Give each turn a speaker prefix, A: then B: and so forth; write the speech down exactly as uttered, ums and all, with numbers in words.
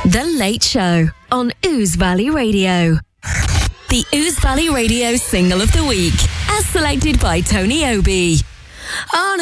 A: The Late Show on Ouse Valley Radio. The Ouse Valley Radio Single of the Week, as selected by Tony Obi. On